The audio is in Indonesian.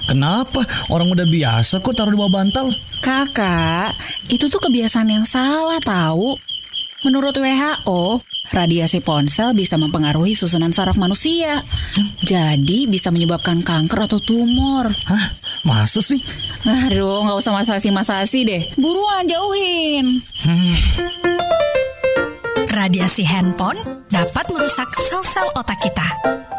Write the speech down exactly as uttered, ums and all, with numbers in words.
Kenapa? Orang udah biasa kok taruh di bawah bantal. Kakak, itu tuh kebiasaan yang salah tahu. Menurut W H O, radiasi ponsel bisa mempengaruhi susunan saraf manusia. Jadi bisa menyebabkan kanker atau tumor. Hah? Masa sih? Aduh, nggak usah masasi-masasi deh. Buruan jauhin. Hmm. Radiasi handphone dapat merusak sel-sel otak kita.